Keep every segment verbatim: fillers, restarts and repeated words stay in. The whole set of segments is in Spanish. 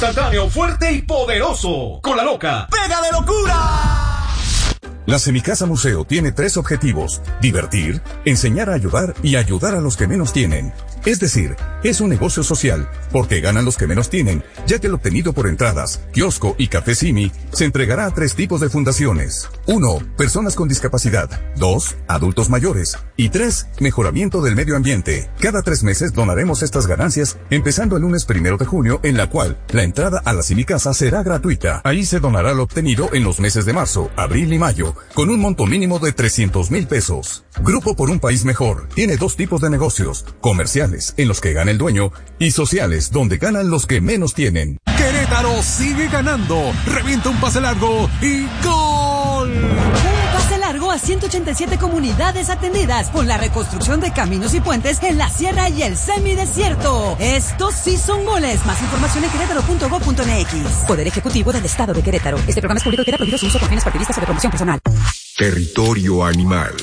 Instantáneo, fuerte y poderoso. Con la loca. ¡Pega de locura! La Semicasa Museo tiene tres objetivos: divertir, enseñar a ayudar y ayudar a los que menos tienen. Es decir, es un negocio social, porque ganan los que menos tienen, ya que el obtenido por entradas, kiosco y café Simi se entregará a tres tipos de fundaciones. Uno, personas con discapacidad. Dos, adultos mayores. Y tres, mejoramiento del medio ambiente. Cada tres meses donaremos estas ganancias, empezando el lunes primero de junio, en la cual la entrada a la Semicasa será gratuita. Ahí se donará lo obtenido en los meses de marzo, abril y mayo, con un monto mínimo de trescientos mil pesos. Grupo por un País Mejor tiene dos tipos de negocios: comerciales, en los que gana el dueño, y sociales, donde ganan los que menos tienen. Querétaro sigue ganando. Revienta un pase largo y ¡gol! Un pase largo a ciento ochenta y siete comunidades atendidas con la reconstrucción de caminos y puentes en la sierra y el semidesierto. Estos sí son goles. Más información en querétaro punto gob punto eme equis. Poder Ejecutivo del Estado de Querétaro. Este programa es público y queda prohibido su uso por fines partidistas o de promoción personal. Territorio animal.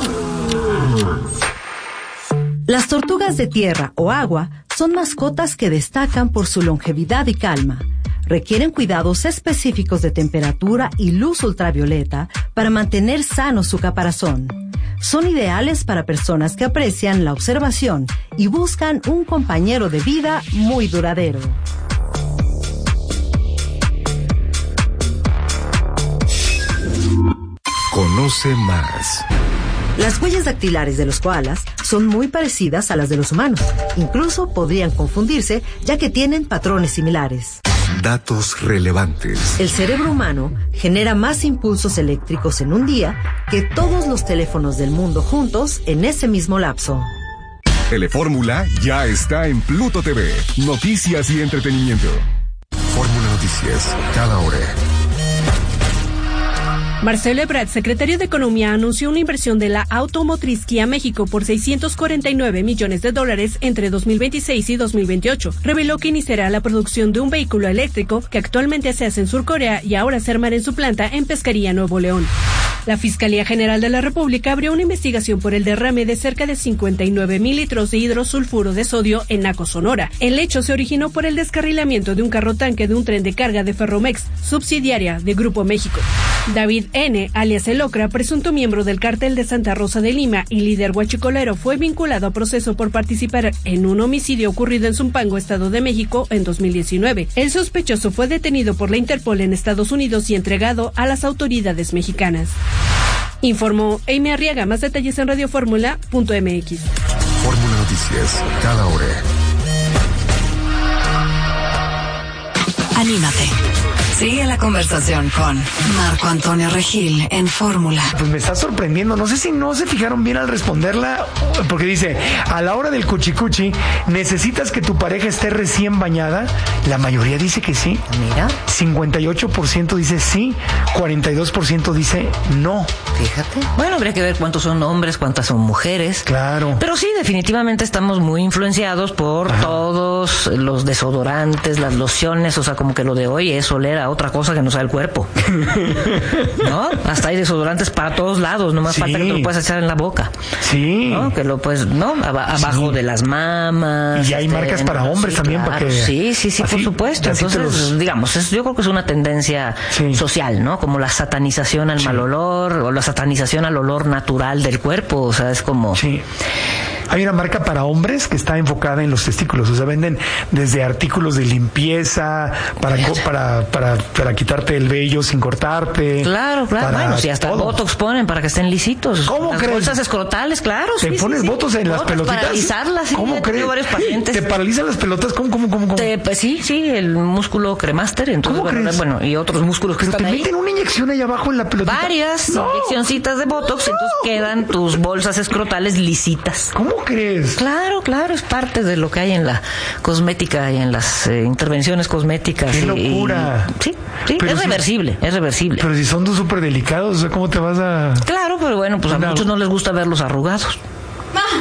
Las tortugas de tierra o agua son mascotas que destacan por su longevidad y calma. Requieren cuidados específicos de temperatura y luz ultravioleta para mantener sano su caparazón. Son ideales para personas que aprecian la observación y buscan un compañero de vida muy duradero. Conoce más. Las huellas dactilares de los koalas son muy parecidas a las de los humanos. Incluso podrían confundirse, ya que tienen patrones similares. Datos relevantes. El cerebro humano genera más impulsos eléctricos en un día que todos los teléfonos del mundo juntos en ese mismo lapso. Telefórmula ya está en Pluto T V. Noticias y entretenimiento. Fórmula Noticias, cada hora. Marcelo Ebrard, secretario de Economía, anunció una inversión de la automotriz Kia México por seiscientos cuarenta y nueve millones de dólares entre dos mil veintiséis y dos mil veintiocho. Reveló que iniciará la producción de un vehículo eléctrico que actualmente se hace en Surcorea y ahora se armará en su planta en Pesquería, Nuevo León. La Fiscalía General de la República abrió una investigación por el derrame de cerca de cincuenta y nueve mil litros de hidrosulfuro de sodio en Naco, Sonora. El hecho se originó por el descarrilamiento de un carro tanque de un tren de carga de Ferromex, subsidiaria de Grupo México. David N., alias El Ocra, presunto miembro del cártel de Santa Rosa de Lima y líder huachicolero, fue vinculado a proceso por participar en un homicidio ocurrido en Zumpango, Estado de México, en dos mil diecinueve. El sospechoso fue detenido por la Interpol en Estados Unidos y entregado a las autoridades mexicanas. Informó Amy Arriaga. Más detalles en radioformula punto eme equis. Fórmula Noticias, cada hora. Anímate. Sigue la conversación con Marco Antonio Regil en Fórmula. Pues me está sorprendiendo. No sé si no se fijaron bien al responderla, porque dice, a la hora del cuchicuchi, ¿necesitas que tu pareja esté recién bañada? La mayoría dice que sí. Mira. cincuenta y ocho por ciento dice sí, cuarenta y dos por ciento dice no. Fíjate. Bueno, habría que ver cuántos son hombres, cuántas son mujeres. Claro. Pero sí, definitivamente estamos muy influenciados por Ajá. todos los desodorantes, las lociones, o sea, como que lo de hoy es oler a otra cosa que no sea el cuerpo. ¿No? Hasta hay desodorantes para todos lados, nomás sí. falta que te lo puedas echar en la boca. Sí. ¿No? Que lo puedes, ¿no? Ab- abajo sí. de las mamas. Y hay este, marcas para hombres sí, también, claro. para que... Sí, sí, sí, así, por supuesto. Entonces, los... digamos, es, yo creo que es una tendencia sí. social, ¿no? Como la satanización al sí. mal olor, o la satanización al olor natural del cuerpo, o sea, es como... Sí. Hay una marca para hombres que está enfocada en los testículos, o sea, venden desde artículos de limpieza para para para, para quitarte el vello sin cortarte. Claro, claro. Bueno, si hasta todo. Botox ponen para que estén lisitos. ¿Cómo las crees? Bolsas escrotales, claro. ¿Te sí, pones sí, botox en botox las pelotitas? Para paralizarlas, sí. ¿Cómo crees? Varios pacientes. ¿Te paralizan las pelotas? ¿Cómo, cómo, cómo? cómo? Te, pues sí, sí, el músculo cremaster. Entonces, ¿Cómo bueno, crees? bueno, y otros músculos que Pero están te ahí. meten una inyección ahí abajo en la pelotita. Varias no. inyeccioncitas de botox, no. entonces quedan tus bolsas escrotales lisitas. ¿Cómo crees? Claro, claro. Claro, es parte de lo que hay en la cosmética y en las eh, intervenciones cosméticas. ¡Qué y, locura! Y, sí, sí es si, reversible, es reversible. Pero si son súper delicados, o sea, ¿cómo te vas a...? Claro, pero bueno, pues a no. muchos no les gusta verlos arrugados.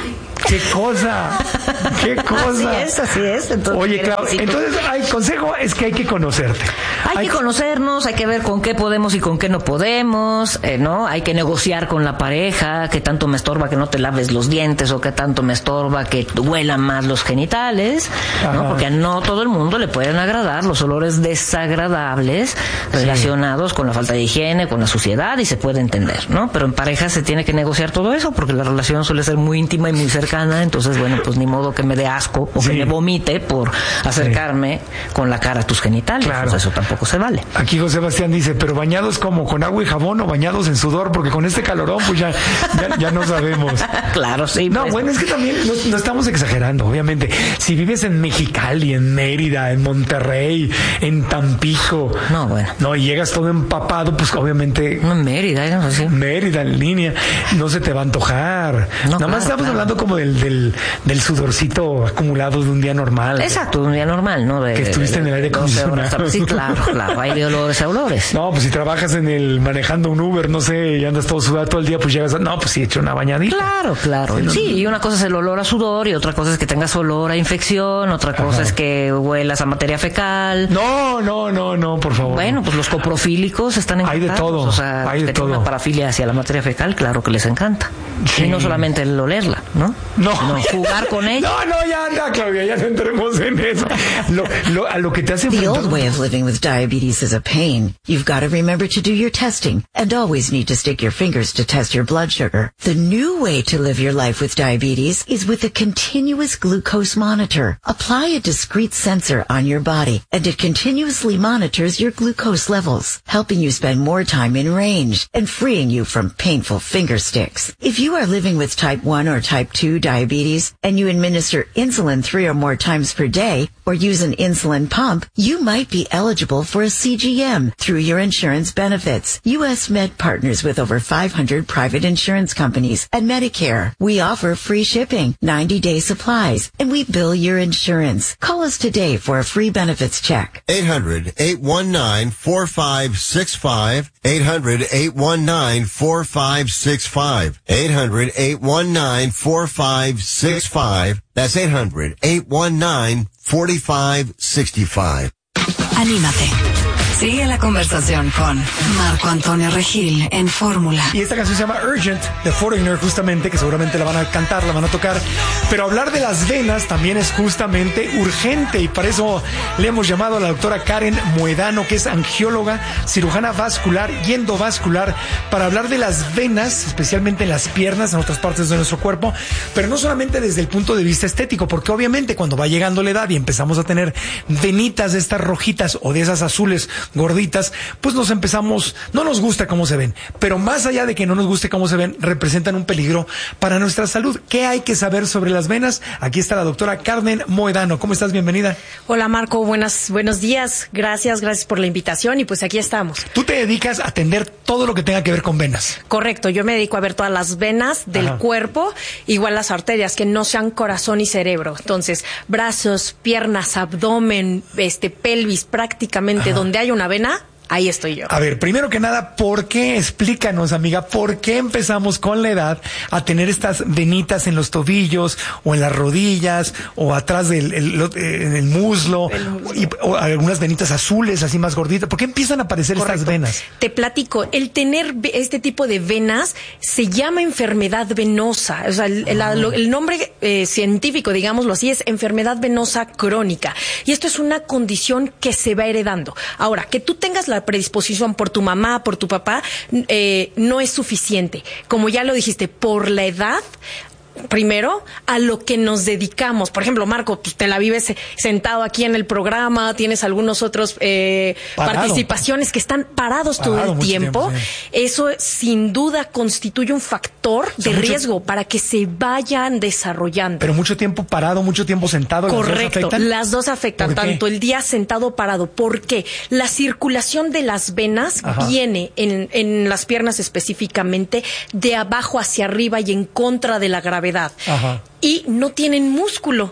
¡Qué cosa! ¡Qué cosa! Así es, así es. Entonces, oye, Clau, entonces el consejo es que hay que conocerte. Hay, hay que conocernos, hay que ver con qué podemos y con qué no podemos, eh, ¿no? Hay que negociar con la pareja, qué tanto me estorba que no te laves los dientes o qué tanto me estorba que huelan más los genitales, ¿no? Ajá. Porque a no todo el mundo le pueden agradar los olores desagradables sí. relacionados con la falta de higiene, con la suciedad, y se puede entender, ¿no? Pero en pareja se tiene que negociar todo eso porque la relación suele ser muy íntima y muy cercana, entonces, bueno, pues ni modo que me dé asco o sí. que me vomite por acercarme sí. con la cara a tus genitales. Claro. Pues eso tampoco se vale. Aquí José Sebastián dice, pero bañados como con agua y jabón o bañados en sudor, porque con este calorón pues ya, ya, ya no sabemos. Claro, sí. No, pues. bueno, es que también no, no estamos exagerando, obviamente. Si vives en Mexicali, en Mérida, en Monterrey, en Tampico, no, bueno. No, y llegas todo empapado, pues obviamente. No, en Mérida, ¿eh? No sé. Mérida, en línea, no se te va a antojar. No, Nada claro, más estamos claro. hablando como del, del, del sudorcito acumulado de un día normal. Exacto, de un día normal, ¿no? De, que estuviste de, de, en el aire acondicionado. Sí, claro, claro, hay de olores a olores. No, pues si trabajas en el, manejando un Uber, no sé, y andas todo sudado todo el día, pues llegas a, no, pues sí, he hecho una bañadita. Claro, claro. Sí, no, sí, y una cosa es el olor a sudor y otra cosa es que tengas olor a infección, otra cosa Ajá. es que huelas a materia fecal. No, no, no, no, por favor. Bueno, pues los coprofílicos están encantados. Hay de todo, o sea, hay de todo. Una parafilia hacia la materia fecal, claro que les encanta. Sí. Y no solamente el olerla, ¿no? No. no jugar con ella. No, no, ya anda, Claudia, ya no entremos en eso. Lo, lo, a lo que te hace The old way of living with diabetes is a pain. You've got to remember to do your testing and always need to stick your fingers to test your blood sugar. The new way to live your life with diabetes is with a continuous glucose monitor. Apply a discrete sensor on your body and it continuously monitors your glucose levels, helping you spend more time in range and freeing you from painful finger sticks. If you are living with type one or type two diabetes and you administer insulin three or more times per day or use an insulin pump, you might be eligible for a C G M through your insurance benefits. U S Med partners with over five hundred private insurance companies and Medicare. We offer free shipping, ninety day supplies, and we bill your insurance. Call us today for a free benefits check. eight hundred, eight one nine, four five six five. eight hundred, eight one nine, four five six five. eight hundred, eight one nine, four five six five. That's eight hundred, eight one nine, four five six five. Anímate. Sigue la conversación con Marco Antonio Regil en Fórmula. Y esta canción se llama Urgent, de Foreigner, justamente, que seguramente la van a cantar, la van a tocar. Pero hablar de las venas también es justamente urgente, y para eso le hemos llamado a la doctora Karen Moedano, que es angióloga, cirujana vascular y endovascular, para hablar de las venas, especialmente en las piernas, en otras partes de nuestro cuerpo, pero no solamente desde el punto de vista estético, porque obviamente cuando va llegando la edad y empezamos a tener venitas de estas rojitas o de esas azules gorditas, pues nos empezamos, no nos gusta cómo se ven, pero más allá de que no nos guste cómo se ven, representan un peligro para nuestra salud. ¿Qué hay que saber sobre las venas? Aquí está la doctora Karen Moedano. ¿Cómo estás? Bienvenida. Hola Marco, buenas, buenos días. Gracias, gracias por la invitación y pues aquí estamos. Tú te dedicas a atender todo lo que tenga que ver con venas. Correcto, yo me dedico a ver todas las venas del Ajá. cuerpo, igual las arterias, que no sean corazón y cerebro. Entonces, brazos, piernas, abdomen, este, pelvis, prácticamente Ajá. donde hay una vena, ahí estoy yo. A ver, primero que nada, ¿por qué? Explícanos, amiga, ¿por qué empezamos con la edad a tener estas venitas en los tobillos o en las rodillas o atrás del el, el, el muslo, el muslo. Y, o algunas venitas azules así más gorditas? ¿Por qué empiezan a aparecer Correcto. Estas venas? Te platico, el tener este tipo de venas se llama enfermedad venosa. O sea, el, el, el nombre eh, científico, digámoslo así, es enfermedad venosa crónica. Y esto es una condición que se va heredando. Ahora, que tú tengas la predisposición por tu mamá, por tu papá, eh, no es suficiente. Como ya lo dijiste, por la edad, primero, a lo que nos dedicamos. Por ejemplo, Marco, pues te la vives sentado aquí en el programa, tienes algunos otros eh, participaciones que están parados Parado todo el tiempo. tiempo sí. Eso sin duda constituye un factor o sea, de mucho, riesgo para que se vayan desarrollando. Pero mucho tiempo parado, mucho tiempo sentado. Correcto, ¿las dos afectan? Las dos afectan, tanto el día sentado parado. ¿Por qué? La circulación de las venas Ajá. viene en, en las piernas específicamente de abajo hacia arriba y en contra de la gravedad. Ajá. Y no tienen músculo.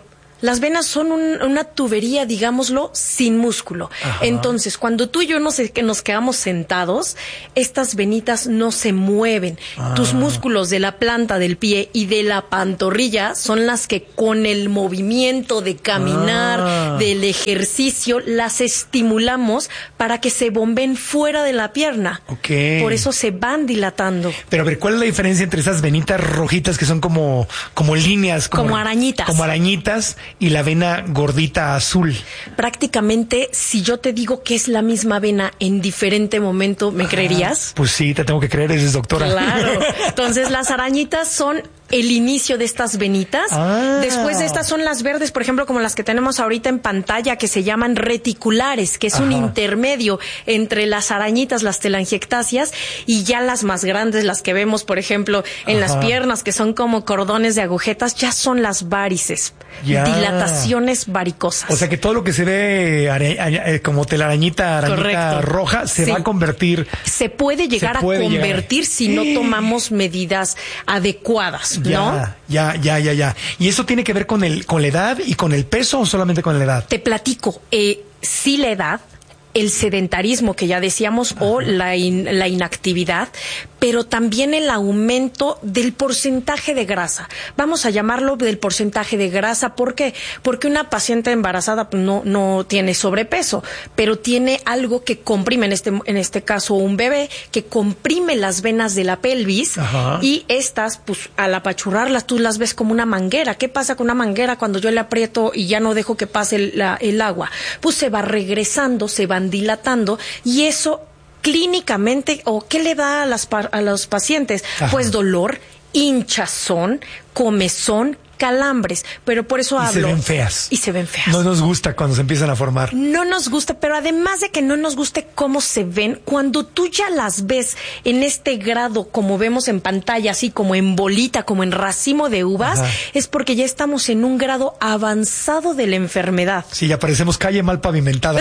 Las venas son un, una tubería, digámoslo, sin músculo. Ajá. Entonces, cuando tú y yo nos, nos quedamos sentados, estas venitas no se mueven. Ah. Tus músculos de la planta del pie y de la pantorrilla son las que con el movimiento de caminar, ah. del ejercicio, las estimulamos para que se bomben fuera de la pierna. Okay. Por eso se van dilatando. Pero a ver, ¿cuál es la diferencia entre esas venitas rojitas que son como, como líneas? Como, como arañitas. Como arañitas y la vena gordita azul. Prácticamente, si yo te digo que es la misma vena en diferente momento, ¿me ah, creerías? Pues sí, te tengo que creer, eres doctora. Claro. Entonces, las arañitas son el inicio de estas venitas. Ah. Después de estas son las verdes, por ejemplo, como las que tenemos ahorita en pantalla, que se llaman reticulares, que es Ajá. un intermedio entre las arañitas, las telangiectasias, y ya las más grandes, las que vemos, por ejemplo, en Ajá. las piernas, que son como cordones de agujetas, ya son las varices, ya. dilataciones varicosas. O sea que todo lo que se ve are, como telarañita, arañita Correcto. roja, se sí. va a convertir. Se puede llegar se puede a convertir llegar. si no tomamos medidas adecuadas. ¿No? Ya, ya, ya, ya. ¿Y eso tiene que ver con el, con la edad y con el peso o solamente con la edad? Te platico. Eh, sí, la edad, el sedentarismo que ya decíamos Ajá. o la, in, la inactividad, pero también el aumento del porcentaje de grasa. Vamos a llamarlo del porcentaje de grasa. ¿Por qué? Porque una paciente embarazada no, no tiene sobrepeso, pero tiene algo que comprime, en este, en este caso un bebé, que comprime las venas de la pelvis Ajá. y estas, pues al apachurrarlas, tú las ves como una manguera. ¿Qué pasa con una manguera cuando yo le aprieto y ya no dejo que pase el, la, el agua? Pues se va regresando, se van dilatando y eso clínicamente, ¿o qué le da a, las, a los pacientes? Ajá. Pues dolor, hinchazón, comezón, calambres, pero por eso y hablo. Y se ven feas. Y se ven feas. No nos gusta cuando se empiezan a formar. No nos gusta, pero además de que no nos guste cómo se ven, cuando tú ya las ves en este grado, como vemos en pantalla, así como en bolita, como en racimo de uvas, Ajá. es porque ya estamos en un grado avanzado de la enfermedad. Sí, ya parecemos calle mal pavimentada.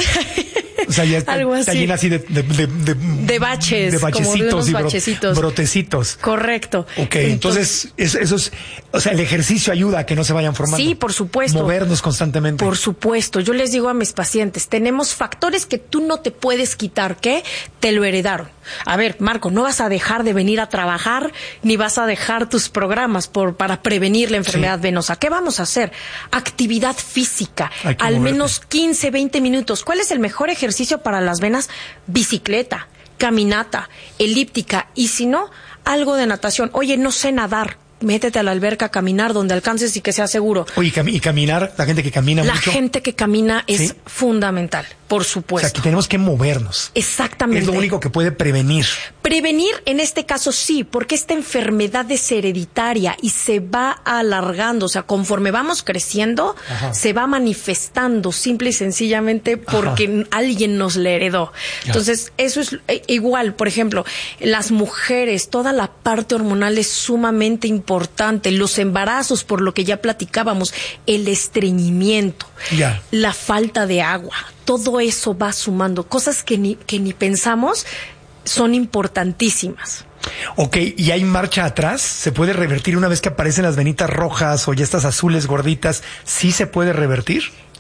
O sea, ya está, Algo así. está llena así de... De, de, de, de baches. De bachecitos de y bachecitos. brotecitos. Correcto. Ok, entonces, entonces eso, eso es... O sea, el ejercicio ayuda a que no se vayan formando. Sí, por supuesto. Movernos constantemente. Por supuesto. Yo les digo a mis pacientes, tenemos factores que tú no te puedes quitar, que te lo heredaron. A ver, Marco, no vas a dejar de venir a trabajar, ni vas a dejar tus programas por, para prevenir la enfermedad sí. venosa. ¿Qué vamos a hacer? Actividad física. Al moverte. menos quince, veinte minutos. ¿Cuál es el mejor ejercicio para las venas? Bicicleta, caminata, elíptica y si no, algo de natación. Oye, no sé nadar. Métete a la alberca a caminar donde alcances y que sea seguro. Oye, y caminar, la gente que camina la mucho. La gente que camina es ¿Sí? fundamental, por supuesto. O sea, que tenemos que movernos. Exactamente. Es lo único que puede prevenir. Prevenir en este caso sí, porque esta enfermedad es hereditaria y se va alargando. O sea, conforme vamos creciendo, Ajá. se va manifestando simple y sencillamente porque Ajá. alguien nos la heredó. Ya. Entonces, eso es igual. Por ejemplo, las mujeres, toda la parte hormonal es sumamente importante. Importante, los embarazos, por lo que ya platicábamos, el estreñimiento, ya. la falta de agua, todo eso va sumando, cosas que ni, que ni pensamos son importantísimas. Ok, ¿y hay marcha atrás? ¿Se puede revertir una vez que aparecen las venitas rojas o ya estas azules gorditas? ¿Sí se puede revertir?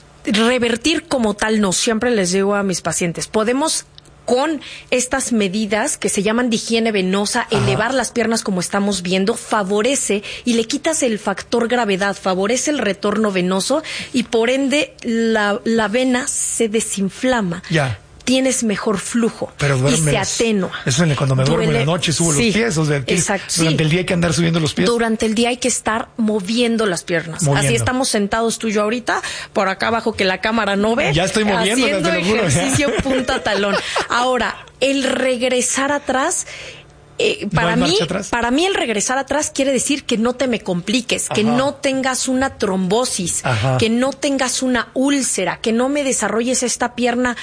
Revertir como tal no, siempre les digo a mis pacientes, podemos con estas medidas que se llaman de higiene venosa, Ajá. elevar las piernas como estamos viendo, favorece y le quitas el factor gravedad, favorece el retorno venoso y por ende la, la vena se desinflama. Ya. Tienes mejor flujo Pero y se atenúa. Eso es cuando me duermo Duele. en la noche, subo sí, los pies. O sea, exacto, durante sí. el día hay que andar subiendo los pies. Durante el día hay que estar moviendo las piernas. Moviendo. Así estamos sentados tú y yo ahorita, por acá abajo que la cámara no ve. Ya estoy moviendo. Haciendo te lo juro, ejercicio punta talón. Ahora, el regresar atrás... Eh, para ¿No mí, atrás? para mí el regresar atrás quiere decir que no te me compliques, Ajá. que no tengas una trombosis, Ajá. que no tengas una úlcera, que no me desarrolles esta pierna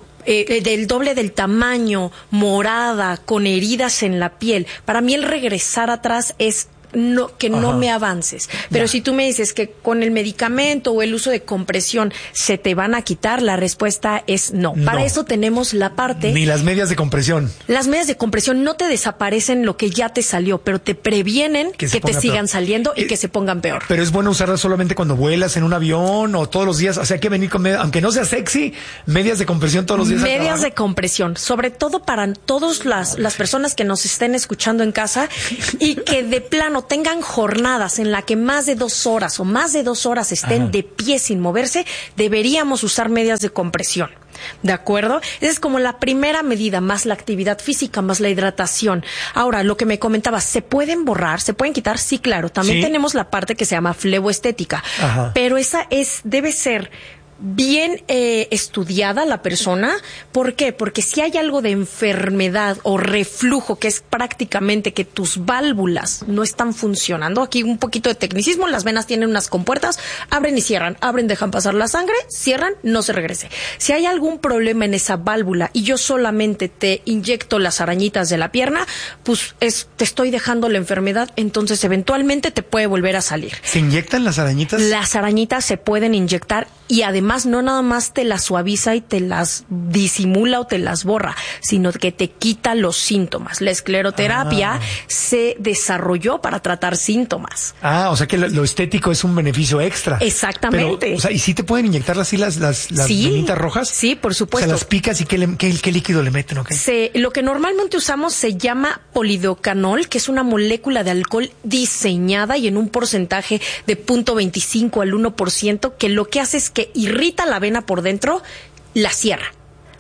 eh, del doble del tamaño, morada, con heridas en la piel. Para mí el regresar atrás es no, que no Ajá. me avances. Pero Ya. si tú me dices que con el medicamento o el uso de compresión se te van a quitar, la respuesta es no. No. Para eso tenemos la parte... Ni las medias de compresión. Las medias de compresión no te desaparecen lo que ya te salió, pero te previenen Que que, se te ponga sigan peor. saliendo y Eh, que se pongan peor. Pero es bueno usarlas solamente cuando vuelas en un avión o todos los días. O sea, hay que venir con, med- aunque no sea sexy, medias de compresión todos los días. al Medias trabajo. de compresión, sobre todo para todas las, las personas que nos estén escuchando en casa y que de plano tengan jornadas en la que más de dos horas o más de dos horas estén Ajá. de pie sin moverse, deberíamos usar medias de compresión. ¿De acuerdo? Esa es como la primera medida, más la actividad física, más la hidratación. Ahora, lo que me comentabas, ¿se pueden borrar? ¿Se pueden quitar? Sí, claro. También Sí. tenemos la parte que se llama fleboestética. Ajá. Pero esa es, debe ser bien eh, estudiada la persona. ¿Por qué? Porque si hay algo de enfermedad o reflujo, que es prácticamente que tus válvulas no están funcionando, aquí un poquito de tecnicismo, las venas tienen unas compuertas, abren y cierran, abren, dejan pasar la sangre, cierran, no se regrese. Si hay algún problema en esa válvula y yo solamente te inyecto las arañitas de la pierna, pues es, te estoy dejando la enfermedad, entonces eventualmente te puede volver a salir. ¿Se inyectan las arañitas? Las arañitas se pueden inyectar y además no nada más te las suaviza y te las disimula o te las borra, sino que te quita los síntomas. La escleroterapia Ah. se desarrolló para tratar síntomas. Ah, o sea que lo, lo estético es un beneficio extra. Exactamente. Pero, o sea, ¿y si te pueden inyectar así las, las, las Sí. venitas rojas? Sí, por O supuesto. sea, las picas y qué, le- qué, qué líquido le meten, ¿ok? Se, lo que normalmente usamos se llama polidocanol, que es una molécula de alcohol diseñada y en un porcentaje de cero punto veinticinco al uno por ciento, que lo que hace es que irrita la vena por dentro, la cierra.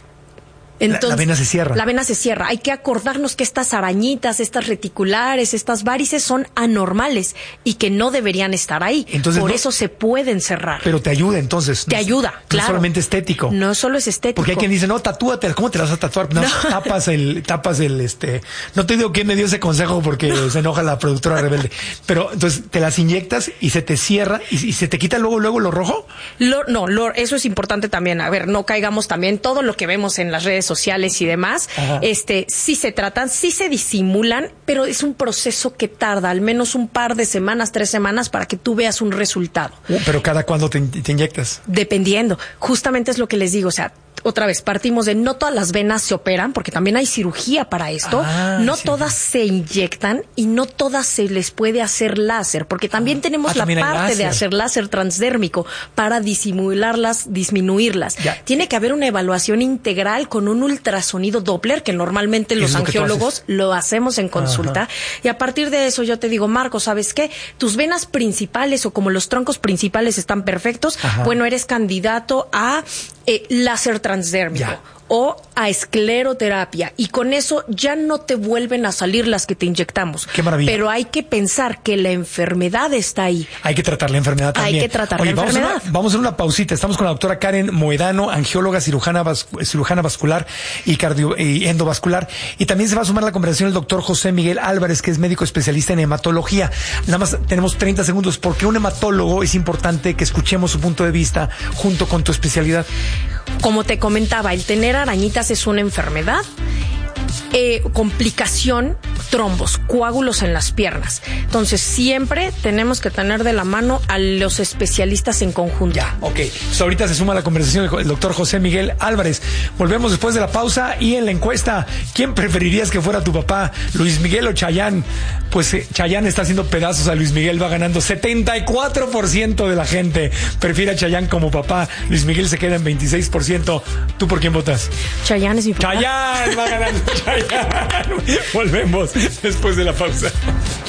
La- la vena se cierra. La vena se cierra. Hay que acordarnos que estas arañitas, estas reticulares, estas varices son anormales y que no deberían estar ahí. Entonces, por no- eso se pueden cerrar. Pero te ayuda entonces. Te No- ayuda, No claro. solamente estético. No solo es estético. Porque hay quien dice, no, tatúate, ¿cómo te las vas a tatuar? No, tapas el, tapas el, este, no te digo quién me dio ese consejo porque se enoja la productora rebelde. Pero entonces te las inyectas y se te cierra y, y se te quita luego, luego lo rojo. Lo- no, lo- eso es importante también. A ver, no caigamos también todo lo que vemos en las redes sociales y demás. Ajá. Este, sí se tratan, sí se disimulan, pero es un proceso que tarda al menos un par de semanas, tres semanas para que tú veas un resultado. Uh, pero cada cuando te, te inyectas. Dependiendo. Justamente es lo que les digo. O sea, otra vez, partimos de no todas las venas se operan, porque también hay cirugía para esto. Ah, no sí. todas se inyectan y no todas se les puede hacer láser, porque también tenemos Ah, la también hay parte de láser. hacer láser transdérmico para disimularlas, disminuirlas. Ya. Tiene que haber una evaluación integral con un ultrasonido Doppler, que normalmente Es los lo que tú angiólogos haces. lo hacemos en consulta. Ajá. Y a partir de eso yo te digo, Marco, ¿sabes qué? Tus venas principales o como los troncos principales están perfectos, Ajá. bueno, eres candidato a eh, láser transdérmico. Ya. O a escleroterapia, y con eso ya no te vuelven a salir las que te inyectamos. Qué maravilla. Pero hay que pensar que la enfermedad está ahí. Hay que tratar la enfermedad Hay también. que tratar la Oye, vamos a una- enfermedad. Vamos a hacer una pausita. Estamos con la doctora Karen Moedano, angióloga, cirujana, vas- cirujana vascular y, cardio, y endovascular. Y también se va a sumar a la conversación el doctor José Miguel Álvarez, que es médico especialista en hematología. Nada más tenemos treinta segundos. ¿Por qué un hematólogo es importante que escuchemos su punto de vista junto con tu especialidad? Como te comentaba, el tener arañitas es una enfermedad. Eh, complicación, trombos, coágulos en las piernas. Entonces, siempre tenemos que tener de la mano a los especialistas en conjunto. Ya, ok. Pues ahorita se suma a la conversación el doctor José Miguel Álvarez. Volvemos después de la pausa y en la encuesta, ¿quién preferirías que fuera tu papá, Luis Miguel o Chayanne? Pues eh, Chayanne está haciendo pedazos a Luis Miguel, va ganando setenta y cuatro por ciento de la gente prefiere a Chayanne como papá. Luis Miguel se queda en veintiséis por ciento. ¿Tú por quién votas? Chayanne es mi papá. Chayanne va ganando Chayanne. Volvemos después de la pausa.